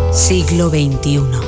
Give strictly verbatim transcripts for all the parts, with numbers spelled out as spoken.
Siglo veintiuno.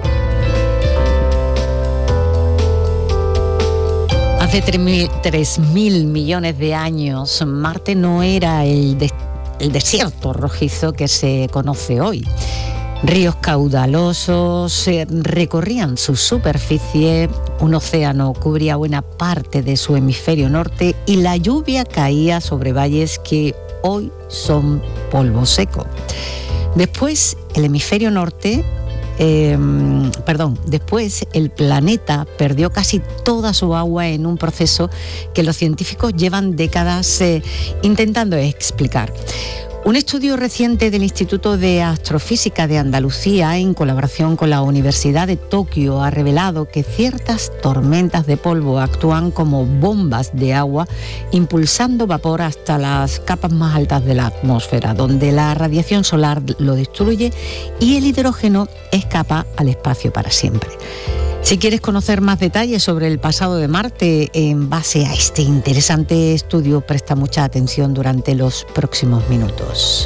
Hace tres mil millones de años, Marte no era el, de, el desierto rojizo que se conoce hoy. Ríos caudalosos eh, recorrían su superficie, un océano cubría buena parte de su hemisferio norte y la lluvia caía sobre valles que hoy son polvo seco. Después, el hemisferio norte, eh, perdón, después el planeta perdió casi toda su agua en un proceso que los científicos llevan décadas eh, intentando explicar. Un estudio reciente del Instituto de Astrofísica de Andalucía, en colaboración con la Universidad de Tokio, ha revelado que ciertas tormentas de polvo actúan como bombas de agua, impulsando vapor hasta las capas más altas de la atmósfera, donde la radiación solar lo destruye y el hidrógeno escapa al espacio para siempre. Si quieres conocer más detalles sobre el pasado de Marte en base a este interesante estudio, presta mucha atención durante los próximos minutos.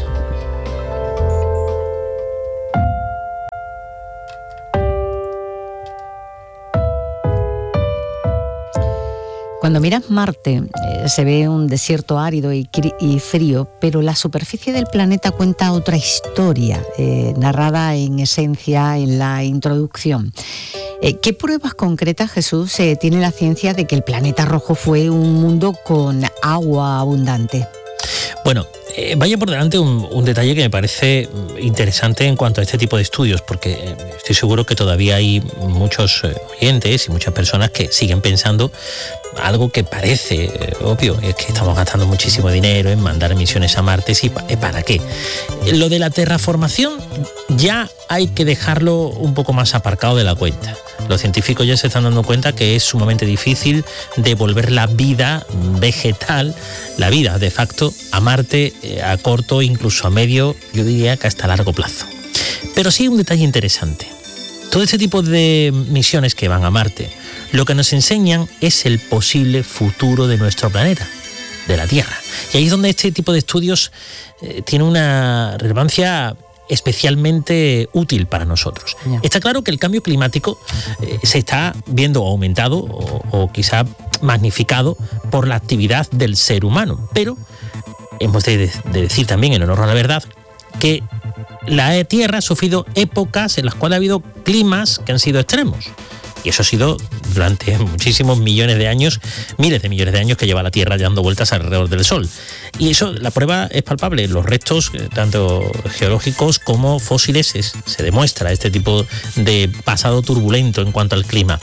Cuando miras Marte, eh, se ve un desierto árido y, y frío, pero la superficie del planeta cuenta otra historia, eh, narrada en esencia en la introducción. Eh, ¿Qué pruebas concretas, Jesús, eh, tiene la ciencia de que el planeta rojo fue un mundo con agua abundante? Bueno, eh, vaya por delante un, un detalle que me parece interesante en cuanto a este tipo de estudios, porque eh, estoy seguro que todavía hay muchos eh, oyentes y muchas personas que siguen pensando algo que parece eh, obvio, es que estamos gastando muchísimo dinero en mandar misiones a Marte, ¿y para qué? Lo de la terraformación ya hay que dejarlo un poco más aparcado de la cuenta. Los científicos ya se están dando cuenta que es sumamente difícil devolver la vida vegetal, la vida de facto, a Marte eh, a corto, incluso a medio, yo diría que hasta largo plazo. Pero sí hay un detalle interesante. Todo este tipo de misiones que van a Marte, lo que nos enseñan es el posible futuro de nuestro planeta, de la Tierra. Y ahí es donde este tipo de estudios eh, tiene una relevancia especialmente útil para nosotros. Yeah. Está claro que el cambio climático eh, se está viendo aumentado o, o quizá magnificado por la actividad del ser humano, pero hemos de, de decir también, en honor a la verdad, que la Tierra ha sufrido épocas en las cuales ha habido climas que han sido extremos. Y eso ha sido durante muchísimos millones de años, miles de millones de años que lleva la Tierra dando vueltas alrededor del Sol. Y eso, la prueba es palpable. Los restos, tanto geológicos como fósiles, es, se demuestra este tipo de pasado turbulento en cuanto al clima.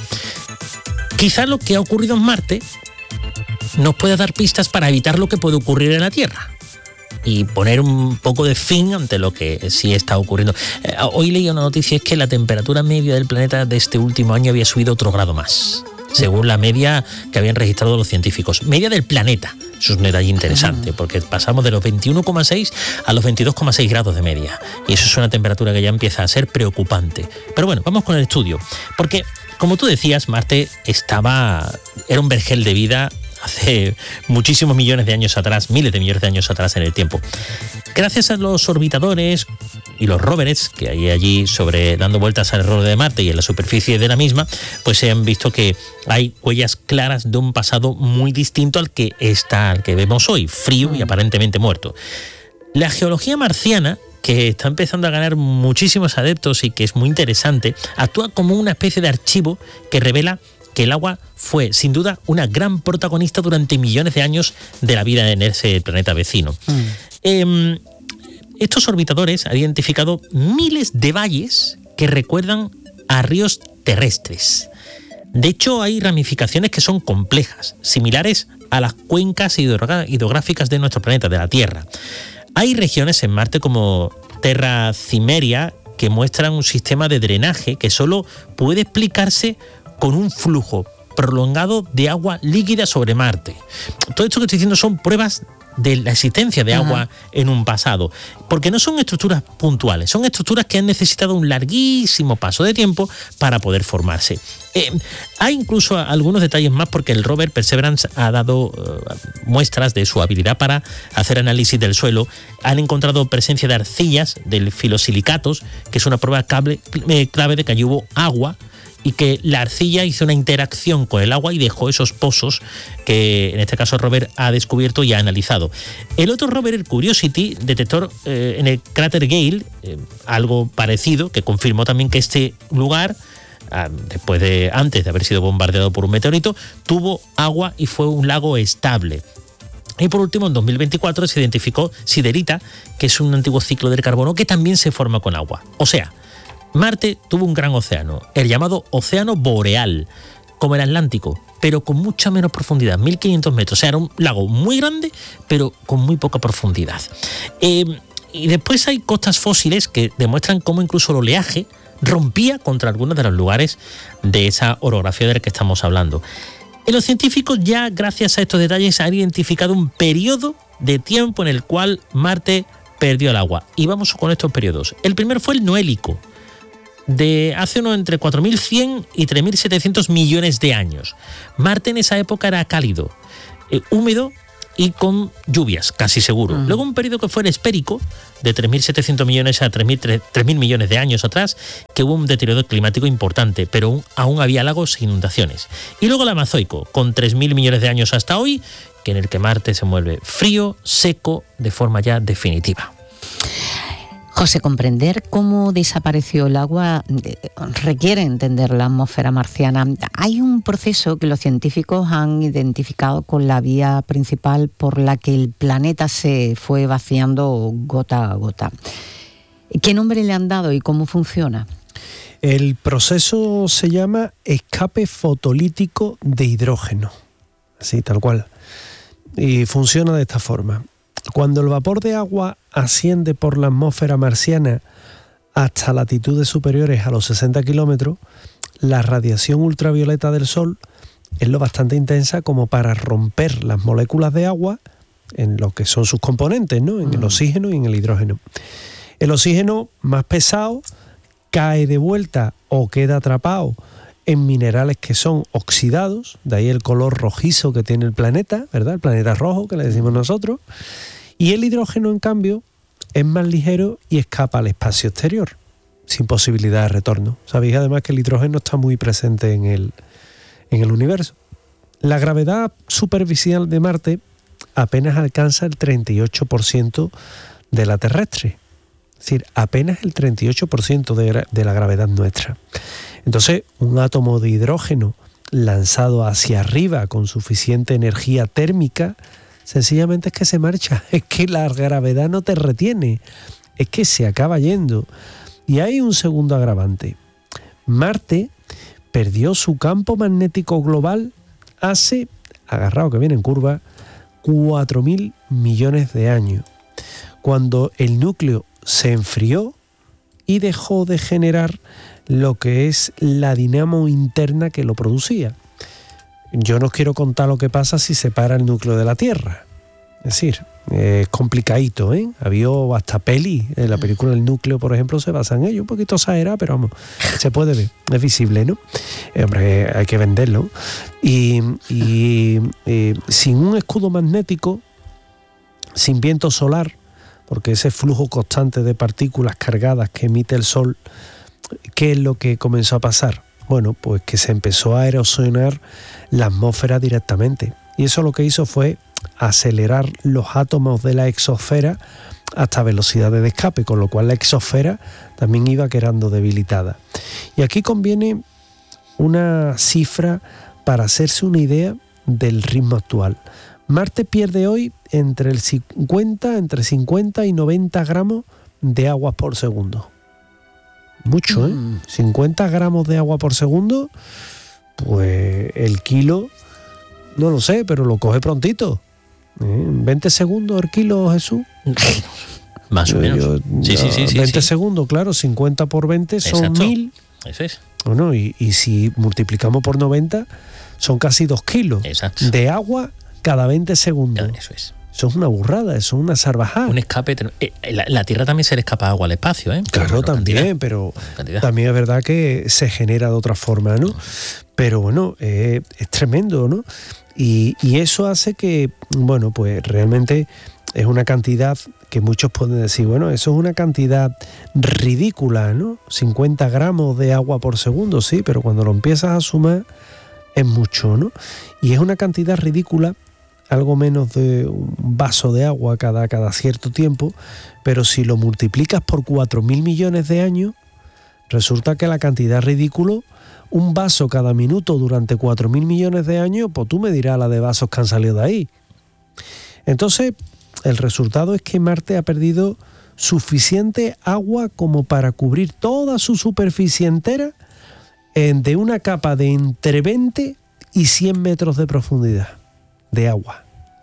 Quizá lo que ha ocurrido en Marte nos pueda dar pistas para evitar lo que puede ocurrir en la Tierra y poner un poco de fin ante lo que sí está ocurriendo. Eh, hoy leí una noticia, es que la temperatura media del planeta de este último año había subido otro grado más, según la media que habían registrado los científicos. Media del planeta. Eso es un detalle interesante, porque pasamos de los veintiuno coma seis a los veintidós coma seis grados de media. Y eso es una temperatura que ya empieza a ser preocupante. Pero bueno, vamos con el estudio. Porque, como tú decías, Marte estaba, era un vergel de vida hace muchísimos millones de años atrás, miles de millones de años atrás en el tiempo. Gracias a los orbitadores y los rovers que hay allí sobre dando vueltas alrededor de Marte y en la superficie de la misma, pues se han visto que hay huellas claras de un pasado muy distinto al que está, al que vemos hoy, frío y aparentemente muerto. La geología marciana, que está empezando a ganar muchísimos adeptos y que es muy interesante, actúa como una especie de archivo que revela que el agua fue, sin duda, una gran protagonista durante millones de años de la vida en ese planeta vecino. Mm. Eh, estos orbitadores han identificado miles de valles que recuerdan a ríos terrestres. De hecho, hay ramificaciones que son complejas, similares a las cuencas hidrográficas de nuestro planeta, de la Tierra. Hay regiones en Marte como Terra Cimmeria que muestran un sistema de drenaje que solo puede explicarse con un flujo prolongado de agua líquida sobre Marte. Todo esto que estoy diciendo son pruebas de la existencia de agua Ajá. en un pasado, porque no son estructuras puntuales, son estructuras que han necesitado un larguísimo paso de tiempo para poder formarse. Eh, hay incluso algunos detalles más, porque el rover Perseverance ha dado uh, muestras de su habilidad para hacer análisis del suelo. Han encontrado presencia de arcillas, de filosilicatos, que es una prueba clave, eh, clave de que allí hubo agua, y que la arcilla hizo una interacción con el agua y dejó esos pozos que en este caso el rover ha descubierto y ha analizado. El otro rover, el Curiosity, detectó eh, en el cráter Gale eh, algo parecido, que confirmó también que este lugar, ah, después de antes de haber sido bombardeado por un meteorito, tuvo agua y fue un lago estable. Y por último, en dos mil veinticuatro se identificó siderita, que es un antiguo ciclo del carbono que también se forma con agua. O sea, Marte tuvo un gran océano, el llamado Océano Boreal, como el Atlántico, pero con mucha menos profundidad, mil quinientos metros. O sea, era un lago muy grande, pero con muy poca profundidad. Eh, y después hay costas fósiles que demuestran cómo incluso el oleaje rompía contra algunos de los lugares de esa orografía de la que estamos hablando. Y los científicos ya, gracias a estos detalles, han identificado un periodo de tiempo en el cual Marte perdió el agua. Y vamos con estos periodos. El primero fue el Noélico, de hace unos entre cuatro mil cien y tres mil setecientos millones de años. Marte en esa época era cálido, eh, húmedo y con lluvias, casi seguro. Uh-huh. Luego un periodo que fue el Espérico, de tres mil setecientos millones a tres mil millones de años atrás, que hubo un deterioro climático importante, pero aún, aún había lagos e inundaciones. Y luego el Amazoico, con tres mil millones de años hasta hoy, que en el que Marte se mueve frío, seco, de forma ya definitiva. José, comprender cómo desapareció el agua requiere entender la atmósfera marciana. Hay un proceso que los científicos han identificado con la vía principal por la que el planeta se fue vaciando gota a gota. ¿Qué nombre le han dado y cómo funciona? El proceso se llama escape fotolítico de hidrógeno, así tal cual, y funciona de esta forma. Cuando el vapor de agua asciende por la atmósfera marciana hasta latitudes superiores a los sesenta kilómetros, la radiación ultravioleta del Sol es lo bastante intensa como para romper las moléculas de agua en lo que son sus componentes, ¿no? En el oxígeno y en el hidrógeno. El oxígeno más pesado cae de vuelta o queda atrapado en minerales que son oxidados, de ahí el color rojizo que tiene el planeta, ¿verdad? El planeta rojo, que le decimos nosotros. Y el hidrógeno, en cambio, es más ligero y escapa al espacio exterior, sin posibilidad de retorno. Sabéis además que el hidrógeno está muy presente en el, en el universo. La gravedad superficial de Marte apenas alcanza el treinta y ocho por ciento de la terrestre. Es decir, apenas el treinta y ocho por ciento de, de la gravedad nuestra. Entonces, un átomo de hidrógeno lanzado hacia arriba con suficiente energía térmica, sencillamente es que se marcha. Es que la gravedad no te retiene, es que se acaba yendo. Y hay un segundo agravante. Marte perdió su campo magnético global hace, agarrado que viene en curva, cuatro mil millones de años, cuando el núcleo se enfrió y dejó de generar lo que es la dinamo interna que lo producía. Yo no os quiero contar lo que pasa si se para el núcleo de la Tierra. Es decir, es complicadito, ¿eh? Había hasta peli, en la película El Núcleo, por ejemplo, se basa en ello, un poquito exagerada, pero vamos, se puede ver, es visible, ¿no? Eh, hombre, hay que venderlo. Y, y eh, sin un escudo magnético, sin viento solar, porque ese flujo constante de partículas cargadas que emite el Sol, ¿qué es lo que comenzó a pasar? Bueno, pues que se empezó a erosionar la atmósfera directamente. Y eso lo que hizo fue acelerar los átomos de la exosfera hasta velocidades de escape, con lo cual la exosfera también iba quedando debilitada. Y aquí conviene una cifra para hacerse una idea del ritmo actual. Marte pierde hoy entre el cincuenta, entre cincuenta y noventa gramos de agua por segundo. Mucho, ¿eh? Mm. cincuenta gramos de agua por segundo, pues el kilo, no lo sé, pero lo coge prontito. ¿Eh? veinte segundos el kilo, Jesús. Más o menos. Yo, sí, sí, sí, sí, veinte sí. segundos, claro, cincuenta por veinte son Exacto. mil. Eso es. Bueno, y, y si multiplicamos por noventa, son casi dos kilos Exacto. de agua cada veinte segundos. Eso es. Eso es una burrada, eso es una salvajada. Un escape. Eh, la, la Tierra también se le escapa agua al espacio, ¿eh? Claro, bueno, también, cantidad, pero cantidad. también es verdad que se genera de otra forma, ¿no? Pero bueno, eh, es tremendo, ¿no? Y, y eso hace que, bueno, pues realmente es una cantidad que muchos pueden decir, bueno, eso es una cantidad ridícula, ¿no? cincuenta gramos de agua por segundo, sí, pero cuando lo empiezas a sumar es mucho, ¿no? Y es una cantidad ridícula, algo menos de un vaso de agua cada, cada cierto tiempo, pero si lo multiplicas por cuatro mil millones de años, resulta que la cantidad ridícula, un vaso cada minuto durante cuatro mil millones de años, pues tú me dirás la de vasos que han salido de ahí. Entonces, el resultado es que Marte ha perdido suficiente agua como para cubrir toda su superficie entera en, de una capa de entre veinte y cien metros de profundidad de agua.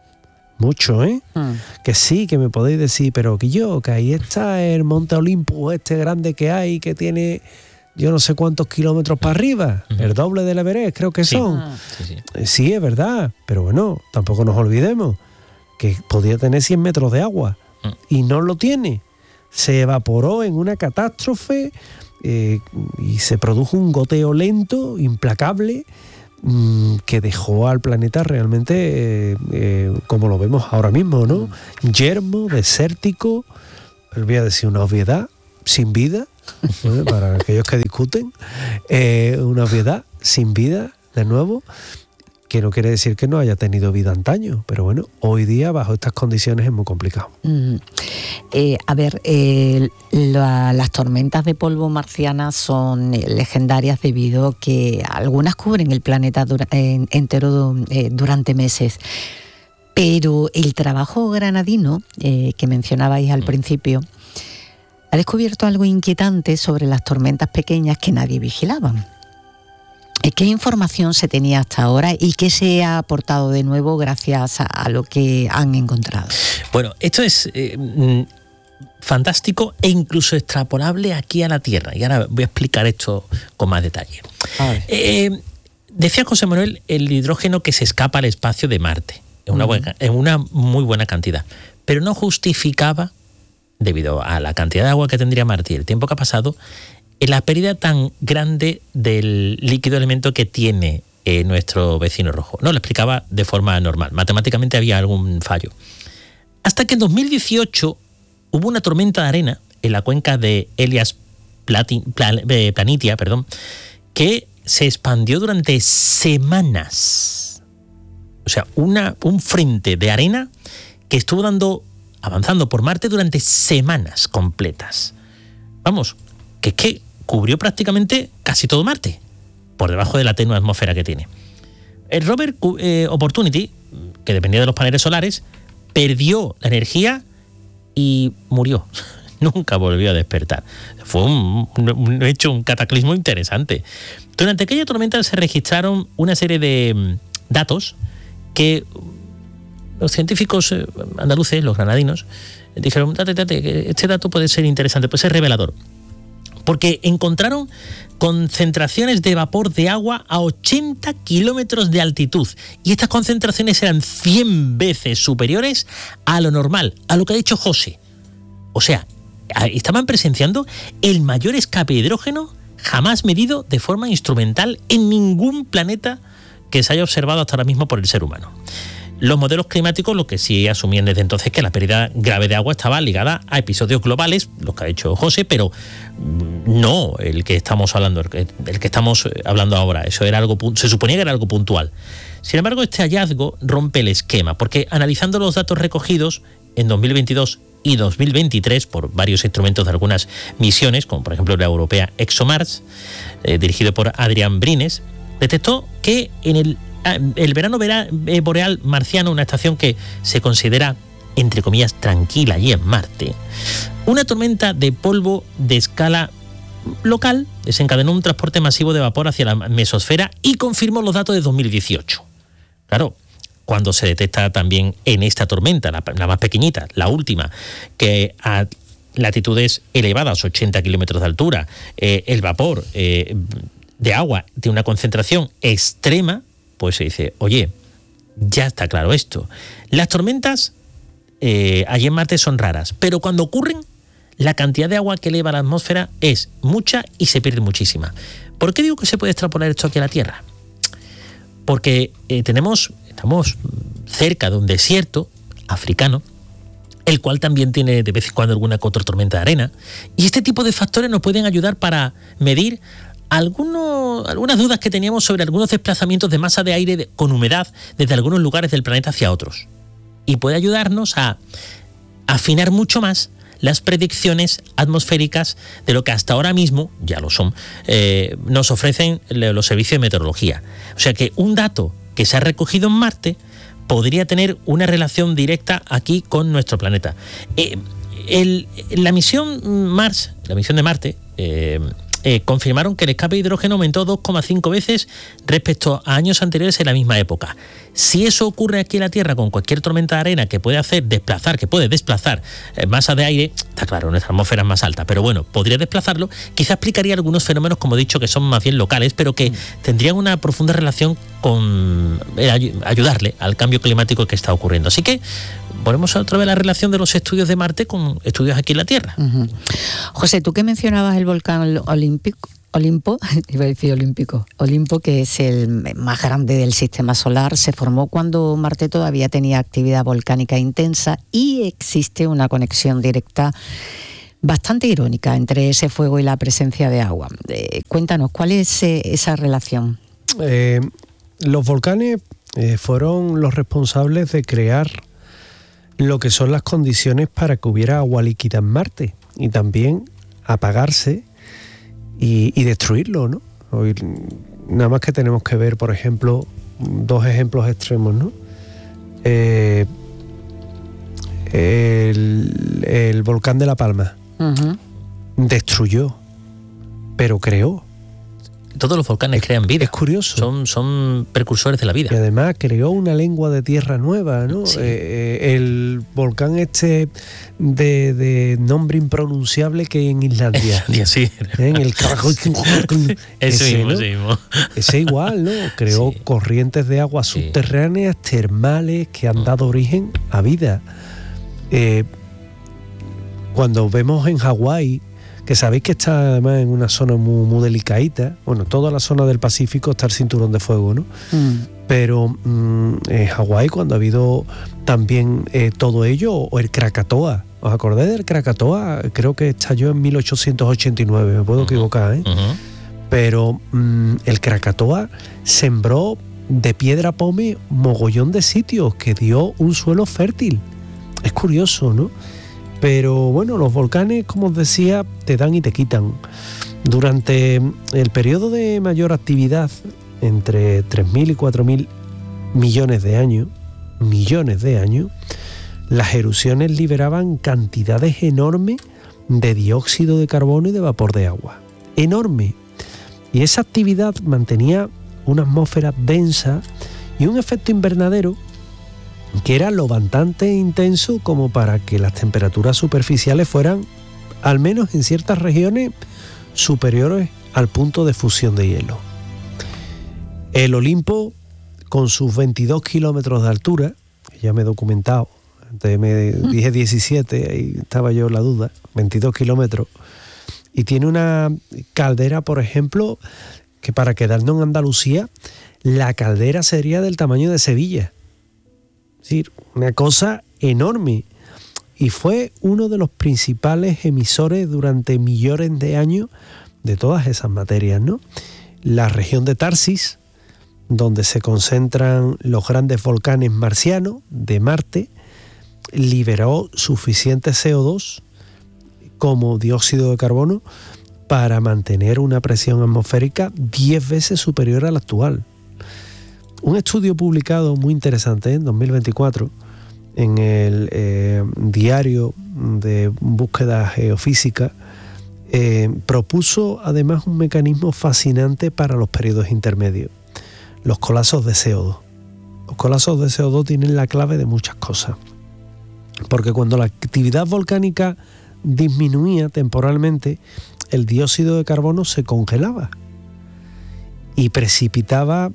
Mucho, ¿eh? Mm. Que sí, que me podéis decir, pero que yo, que ahí está el Monte Olympus, este grande que hay, que tiene yo no sé cuántos kilómetros para arriba, uh-huh. el doble del Everest, creo que sí. son. Sí, sí. sí, es verdad, pero bueno, tampoco nos olvidemos que podía tener cien metros de agua uh-huh. y no lo tiene. Se evaporó en una catástrofe eh, y se produjo un goteo lento, implacable, que dejó al planeta realmente eh, eh, como lo vemos ahora mismo, ¿no? Yermo, desértico, voy a decir una obviedad, sin vida, ¿eh? Para aquellos que discuten, eh, una obviedad, sin vida, de nuevo, que no quiere decir que no haya tenido vida antaño, pero bueno, hoy día bajo estas condiciones es muy complicado. Mm. Eh, a ver, eh, la, las tormentas de polvo marcianas son legendarias debido a que algunas cubren el planeta dura, eh, entero eh, durante meses. Pero el trabajo granadino eh, que mencionabais al principio ha descubierto algo inquietante sobre las tormentas pequeñas que nadie vigilaba. ¿Qué información se tenía hasta ahora y qué se ha aportado de nuevo gracias a, a lo que han encontrado? Bueno, esto es eh, fantástico e incluso extrapolable aquí a la Tierra. Y ahora voy a explicar esto con más detalle. Eh, decía José Manuel el hidrógeno que se escapa al espacio de Marte, en una, uh-huh. buena, en una muy buena cantidad, pero no justificaba, debido a la cantidad de agua que tendría Marte y el tiempo que ha pasado, la pérdida tan grande del líquido elemento que tiene eh, nuestro vecino rojo. No lo explicaba de forma normal. Matemáticamente había algún fallo. Hasta que en dos mil dieciocho hubo una tormenta de arena en la cuenca de Elias Plati, Plan, eh, Planitia, perdón, que se expandió durante semanas. O sea, una, un frente de arena que estuvo dando, avanzando por Marte durante semanas completas. Vamos, que es que cubrió prácticamente casi todo Marte, por debajo de la tenue atmósfera que tiene. El rover eh, Opportunity, que dependía de los paneles solares, perdió la energía y murió. Nunca volvió a despertar. Fue un, un hecho, un cataclismo interesante. Durante aquella tormenta se registraron una serie de datos que los científicos andaluces, los granadinos, dijeron, date, date, este dato puede ser interesante, puede ser revelador. Porque encontraron concentraciones de vapor de agua a ochenta kilómetros de altitud. Y estas concentraciones eran cien veces superiores a lo normal, a lo que ha dicho José. O sea, estaban presenciando el mayor escape de hidrógeno jamás medido de forma instrumental en ningún planeta que se haya observado hasta ahora mismo por el ser humano. Los modelos climáticos lo que sí asumían desde entonces es que la pérdida grave de agua estaba ligada a episodios globales, los que ha dicho José, pero no el que estamos hablando, el que, el que estamos hablando ahora. Eso era algo, se suponía que era algo puntual. Sin embargo, este hallazgo rompe el esquema, porque analizando los datos recogidos en dos mil veintidós y dos mil veintitrés por varios instrumentos de algunas misiones, como por ejemplo la europea ExoMars, eh, dirigido por Adrián Brines, detectó que en el El verano boreal marciano, una estación que se considera, entre comillas, tranquila y en Marte, una tormenta de polvo de escala local desencadenó un transporte masivo de vapor hacia la mesosfera y confirmó los datos de dos mil dieciocho. Claro, cuando se detecta también en esta tormenta, la, la más pequeñita, la última, que a latitudes elevadas, ochenta kilómetros de altura, eh, el vapor eh, de agua de una concentración extrema, pues se dice, oye, ya está claro esto. Las tormentas eh, allí en Marte son raras, pero cuando ocurren, la cantidad de agua que eleva a la atmósfera es mucha y se pierde muchísima. ¿Por qué digo que se puede extrapolar esto aquí a la Tierra? Porque eh, tenemos, estamos cerca de un desierto africano, el cual también tiene de vez en cuando alguna que otra tormenta de arena, y este tipo de factores nos pueden ayudar para medir algunos, algunas dudas que teníamos sobre algunos desplazamientos de masa de aire de, con humedad desde algunos lugares del planeta hacia otros. Y puede ayudarnos a afinar mucho más las predicciones atmosféricas de lo que hasta ahora mismo, ya lo son, eh, nos ofrecen los servicios de meteorología. O sea que un dato que se ha recogido en Marte podría tener una relación directa aquí con nuestro planeta. Eh, el, la misión Mars, la misión de Marte, eh, eh, confirmaron que el escape de hidrógeno aumentó dos coma cinco veces respecto a años anteriores en la misma época. Si eso ocurre aquí en la Tierra con cualquier tormenta de arena que puede hacer desplazar, que puede desplazar eh, masa de aire, está claro, nuestra atmósfera es más alta, pero bueno, podría desplazarlo, quizá explicaría algunos fenómenos, como he dicho, que son más bien locales, pero que tendrían una profunda relación con eh, ay- ayudarle al cambio climático que está ocurriendo. Así que ponemos otra vez la relación de los estudios de Marte con estudios aquí en la Tierra. Uh-huh. José, tú que mencionabas el volcán olímpico, Olimpo, iba a decir olímpico, Olimpo, que es el más grande del sistema solar, se formó cuando Marte todavía tenía actividad volcánica intensa y existe una conexión directa bastante irónica entre ese fuego y la presencia de agua. Eh, cuéntanos, ¿cuál es eh, esa relación? Eh, los volcanes eh, fueron los responsables de crear lo que son las condiciones para que hubiera agua líquida en Marte y también apagarse y, y destruirlo, ¿no? Hoy, nada más que tenemos que ver, por ejemplo, dos ejemplos extremos, ¿no? Eh, el, el volcán de La Palma uh-huh. destruyó, pero creó. Todos los volcanes es, crean vida. Es curioso. Son, son precursores de la vida. Y además creó una lengua de tierra nueva, ¿no? Sí. Eh, el volcán este de, de nombre impronunciable que hay en Islandia. sí. En el ese ese, mismo, ¿no? ese mismo. Ese igual, ¿no? Creó sí. corrientes de agua subterráneas, sí. termales, que han dado origen a vida. Eh, cuando vemos en Hawái, que sabéis que está además en una zona muy, muy delicadita, bueno, toda la zona del Pacífico está el cinturón de fuego, ¿no? Mm. Pero mmm, en Hawái, cuando ha habido también eh, todo ello, o el Krakatoa, ¿os acordáis del Krakatoa? Creo que estalló en mil ochocientos ochenta y nueve, me puedo uh-huh. equivocar, ¿eh? Uh-huh. Pero mmm, el Krakatoa sembró de piedra pome mogollón de sitios, que dio un suelo fértil. Es curioso, ¿no? Pero bueno, los volcanes, como os decía, te dan y te quitan. Durante el periodo de mayor actividad, entre tres mil y cuatro mil millones de años, millones de años, las erupciones liberaban cantidades enormes de dióxido de carbono y de vapor de agua. Enorme. Y esa actividad mantenía una atmósfera densa y un efecto invernadero que era lo bastante intenso como para que las temperaturas superficiales fueran, al menos en ciertas regiones, superiores al punto de fusión de hielo. El Olimpo, con sus veintidós kilómetros de altura, que ya me he documentado, antes me dije diecisiete, ahí estaba yo en la duda, veintidós kilómetros, y tiene una caldera, por ejemplo, que para quedarnos en Andalucía, la caldera sería del tamaño de Sevilla. Es decir, una cosa enorme, y fue uno de los principales emisores durante millones de años de todas esas materias, ¿no? La región de Tarsis, donde se concentran los grandes volcanes marcianos de Marte, liberó suficiente C O dos como dióxido de carbono para mantener una presión atmosférica diez veces superior a la actual. Un estudio publicado muy interesante en dos mil veinticuatro en el eh, diario de búsqueda geofísica eh, propuso además un mecanismo fascinante para los periodos intermedios, los colapsos de C O dos. Los colapsos de C O dos tienen la clave de muchas cosas, porque cuando la actividad volcánica disminuía temporalmente, el dióxido de carbono se congelaba y precipitaba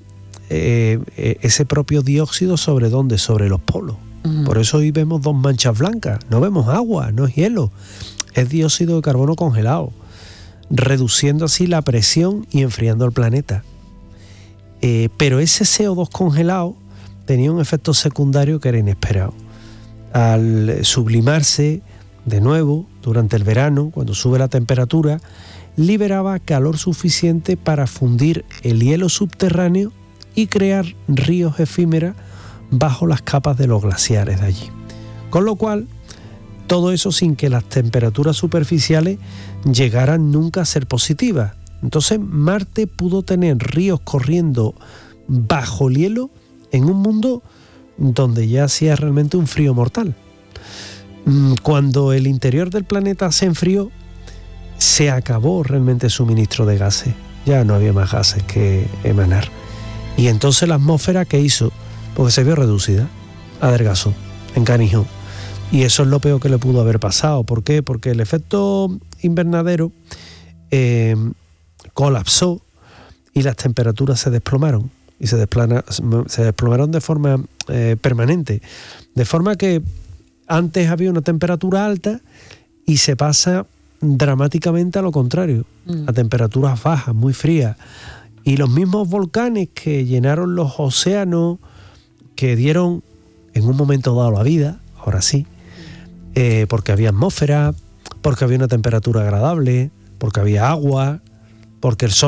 eh, eh, ese propio dióxido sobre dónde, sobre los polos. Uh-huh. Por eso hoy vemos dos manchas blancas, no vemos agua, no es hielo, es dióxido de carbono congelado, reduciendo así la presión y enfriando el planeta. Eh, pero ese C O dos congelado tenía un efecto secundario que era inesperado. Al sublimarse de nuevo durante el verano, cuando sube la temperatura, liberaba calor suficiente para fundir el hielo subterráneo y crear ríos efímeros bajo las capas de los glaciares de allí. Con lo cual, todo eso sin que las temperaturas superficiales llegaran nunca a ser positivas. Entonces, Marte pudo tener ríos corriendo bajo el hielo en un mundo donde ya hacía realmente un frío mortal. Cuando el interior del planeta se enfrió, se acabó realmente el suministro de gases. Ya no había más gases que emanar. Y entonces la atmósfera, ¿qué hizo? Porque se vio reducida, adelgazó, encanijó. Y eso es lo peor que le pudo haber pasado. ¿Por qué? Porque el efecto invernadero eh, colapsó y las temperaturas se desplomaron. Y se, desplana, se desplomaron de forma eh, permanente. De forma que antes había una temperatura alta y se pasa dramáticamente a lo contrario, mm. a temperaturas bajas, muy frías. Y los mismos volcanes que llenaron los océanos, que dieron en un momento dado la vida, ahora sí, eh, porque había atmósfera, porque había una temperatura agradable, porque había agua, porque el sol